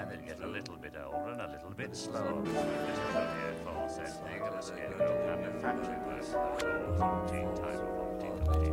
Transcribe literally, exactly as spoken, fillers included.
time they'd get a little bit older and a little bit slower. Mister Falsetto and a scarecrow kind of factory work. Those old teen time of old teen